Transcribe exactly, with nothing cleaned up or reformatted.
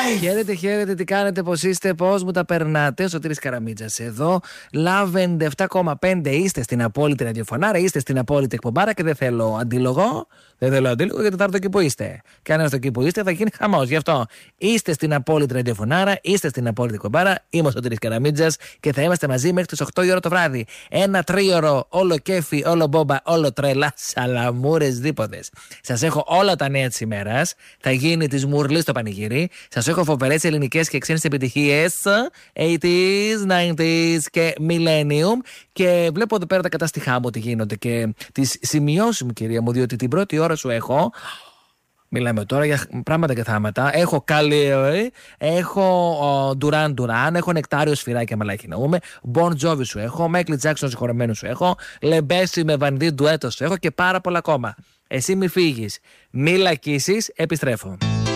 Χαίρετε, χαίρετε, τι κάνετε, πώς είστε, πώς μου τα περνάτε? Ο Σωτήρης Καραμίτζας εδώ. Love ενενήντα επτά κόμμα πέντε, είστε στην απόλυτη ραδιοφωνάρα, είστε στην απόλυτη εκπομπάρα και δεν θέλω αντίλογο. Δεν θέλω αντίλογο γιατί θα έρθω εκεί που είστε. Και αν έρθω εκεί που είστε θα γίνει χαμός. Γι' αυτό είστε στην απόλυτη ραδιοφωνάρα, είστε στην απόλυτη εκπομπάρα. Είμαι ο Σωτήρης Καραμίτζας και θα είμαστε μαζί μέχρι τις οκτώ η ώρα το βράδυ. Ένα τρίωρο, όλο κέφι, όλο μπόμπα, όλο τρέλα, σαλαμούρες δίποδες. Σας έχω όλα τα νέα της ημέρας. Θα γίνει της Μουρλής το πανηγύρι. Σας έχω φοβερές ελληνικές και ξένες επιτυχίες ογδόντα, ενενήντα και Millennium. Και βλέπω εδώ πέρα τα κατάστοιχά μου ότι γίνονται και τις σημειώσεις μου, κυρία μου, διότι την πρώτη ώρα σου έχω. Μιλάμε τώρα για πράγματα και θάματα. Έχω Καλή, έχω Ντουράν Ντουράν, έχω Νεκτάριο Σφυράκι μαλάκι ναούμε, Bon Jovi σου έχω, Μάικλ Τζάκσον συγχωρεμένο σου έχω, Λεμπέση με Βανδί ντουέτο σου έχω και πάρα πολλά ακόμα. Εσύ μη φύγεις, μη λακίσεις, επιστρέφω.